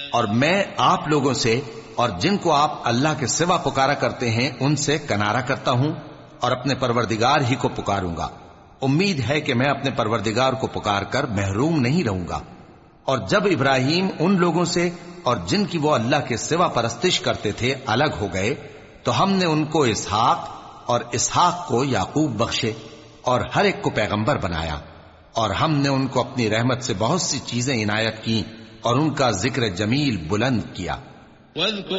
और मैं आप लोगों से और जिनको आप अल्लाह के सिवा पुकारा करते हैं उनसे कनारा करता हूं और अपने परवरदिगार ही को पुकारूंगा। उम्मीद है कि मैं अपने परवरदिगार को पुकार कर महरूम नहीं रहूंगा। और जब इब्राहिम उन लोगों से और जिनकी वो अल्लाह के सिवा परस्तिश करते थे अलग हो गए तो हमने उनको इसहाक और इसहाक को याकूब बख्शे और हर एक को पैगंबर बनाया। और हमने उनको अपनी रहमत से बहुत सी चीजें इनायत की और उनका जिक्र जमील बुलंद किया।